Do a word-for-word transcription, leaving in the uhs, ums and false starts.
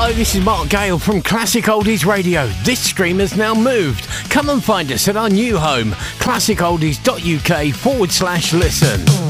Hello, this is Mark Gale from Classic Oldies Radio. This stream has now moved. Come and find us at our new home, classic oldies dot u k forward slash listen.